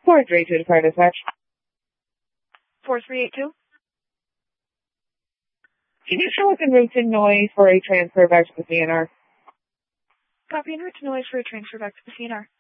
432 to car dispatch. 4382. Can you show us en route to noise for a transfer back to the CNR? Copy en route to noise for a transfer back to the CNR.